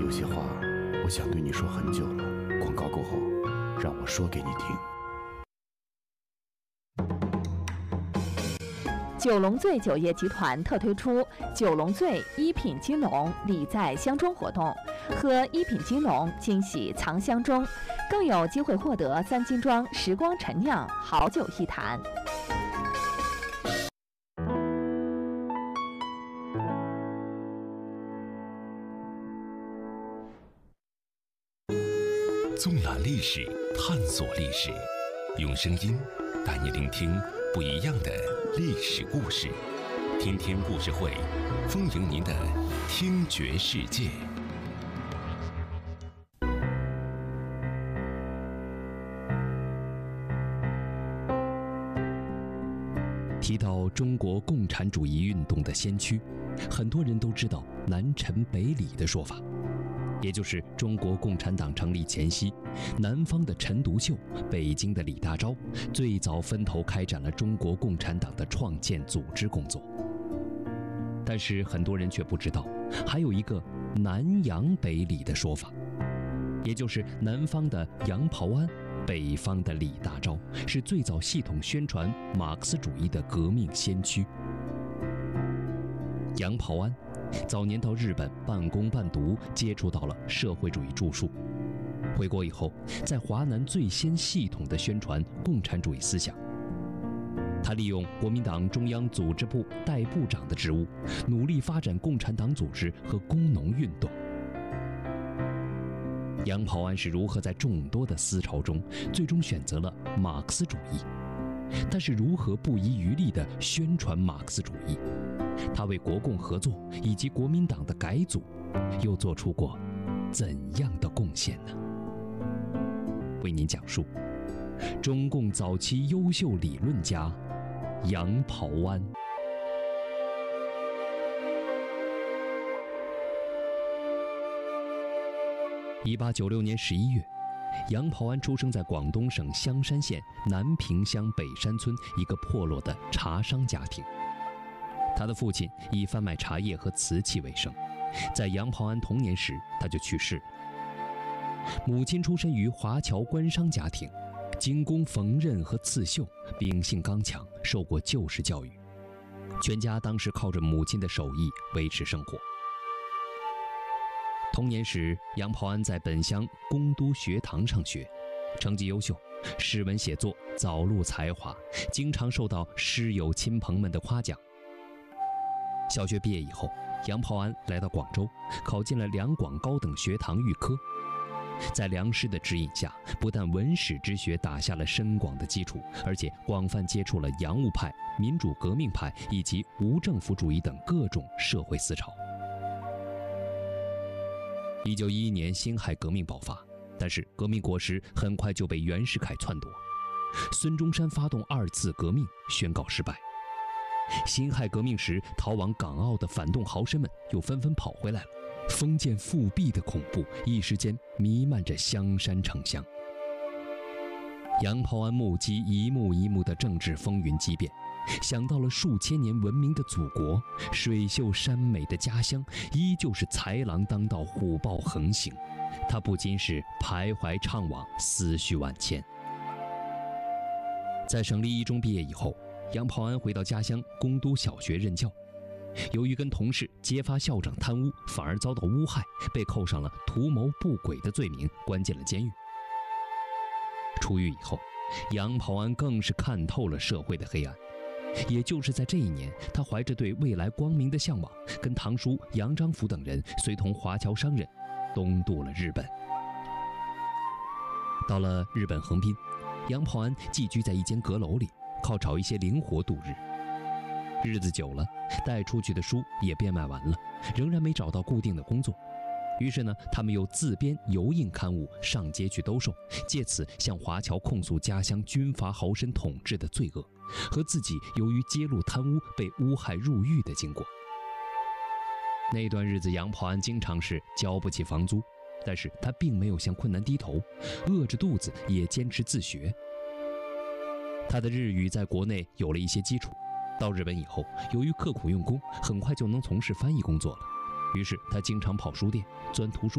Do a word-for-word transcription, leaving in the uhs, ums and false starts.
有些话我想对你说很久了，广告过后，让我说给你听。 九龙醉酒业集团特推出九龙醉一品金龙礼在箱中活动，喝一品金龙惊喜藏箱中，更有机会获得三金庄时光陈酿好酒一坛。 纵览历史，探索历史，用声音带你聆听不一样的历史故事。天天故事会，丰盈您的听觉世界。提到中国共产主义运动的先驱，很多人都知道南陈北李的说法，也就是中国共产党成立前夕，南方的陈独秀，北京的李大钊最早分头开展了中国共产党的创建组织工作。但是很多人却不知道，还有一个南杨北李的说法，也就是南方的杨匏安，北方的李大钊是最早系统宣传马克思主义的革命先驱。杨匏安早年到日本半工半读，接触到了社会主义著述。回国以后，在华南最先系统地宣传共产主义思想。他利用国民党中央组织部代部长的职务，努力发展共产党组织和工农运动。杨匏安是如何在众多的思潮中，最终选择了马克思主义？但是如何不遗余力地宣传马克思主义？他为国共合作以及国民党的改组，又做出过怎样的贡献呢？为您讲述中共早期优秀理论家杨匏安。一八九六年十一月，杨匏安出生在广东省香山县南屏乡北山村一个破落的茶商家庭。他的父亲以贩卖茶叶和瓷器为生，在杨匏安童年时他就去世了。母亲出身于华侨官商家庭，精工缝纫和刺绣，秉性刚强，受过旧式教育。全家当时靠着母亲的手艺维持生活。童年时，杨匏安在本乡工都学堂上学，成绩优秀，诗文写作早露才华，经常受到师友亲朋们的夸奖。小学毕业以后，杨匏安来到广州，考进了两广高等学堂预科。在梁师的指引下，不但文史之学打下了深广的基础，而且广泛接触了洋务派、民主革命派以及无政府主义等各种社会思潮。一九一一年辛亥革命爆发，但是革命果实很快就被袁世凯篡夺。孙中山发动二次革命，宣告失败。辛亥革命时逃往港澳的反动豪绅们又纷纷跑回来了，封建复辟的恐怖一时间弥漫着香山城乡。杨匏安目击一幕一幕的政治风云激变，想到了数千年文明的祖国，水秀山美的家乡，依旧是豺狼当道，虎豹横行。他不禁是徘徊怅惘，思绪万千。在省立一中毕业以后，杨匏安回到家乡工都小学任教。由于跟同事揭发校长贪污，反而遭到诬害，被扣上了图谋不轨的罪名，关进了监狱。出狱以后，杨匏安更是看透了社会的黑暗。也就是在这一年，他怀着对未来光明的向往，跟堂叔杨章甫等人随同华侨商人东渡了日本。到了日本横滨，杨匏安寄居在一间阁楼里，靠炒一些零活度日。日子久了，带出去的书也变卖完了，仍然没找到固定的工作。于是呢，他们又自编油印刊物上街去兜售，借此向华侨控诉家乡军阀豪绅统治的罪恶，和自己由于揭露贪污被诬害入狱的经过。那段日子，杨匏安经常是交不起房租，但是他并没有向困难低头，饿着肚子也坚持自学。他的日语在国内有了一些基础，到日本以后，由于刻苦用功，很快就能从事翻译工作了。于是他经常跑书店，钻图书